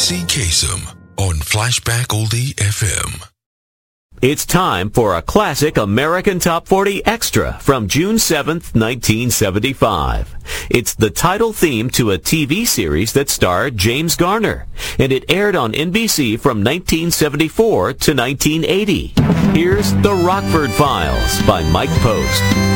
Casey Kasem on Flashback Oldie FM. It's time for a classic American Top 40 Extra from June 7th, 1975. It's the title theme to a TV series that starred James Garner, and it aired on NBC from 1974 to 1980. Here's The Rockford Files by Mike Post.